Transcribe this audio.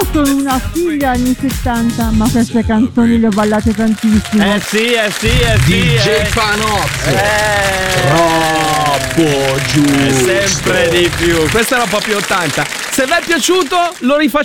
io sono una figlia anni 70, ma queste canzoni le ho ballate tantissimo. Sì. DJ Panozzo. Troppo giù. Sempre di più. Questa era un po' più 80. Se vi è piaciuto, lo rifacciamo.